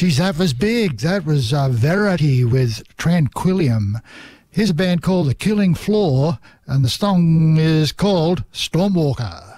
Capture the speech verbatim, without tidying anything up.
Geez, that was big. That was uh, Verity with Tranquillium. Here's a band called The Killing Floor, and the song is called Stormwalker.